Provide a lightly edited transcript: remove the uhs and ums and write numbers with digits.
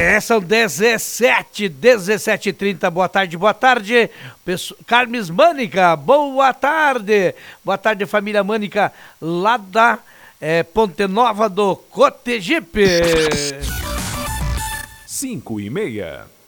São 17h30. Boa tarde, boa tarde. Carmes Mânica, boa tarde. Boa tarde, família Mânica, lá da Ponte Nova do Cotegipe. 5:30.